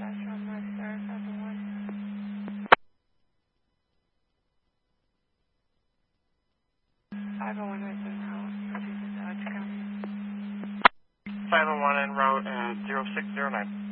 501 is en route. Dodge County. 501 en route at 0609.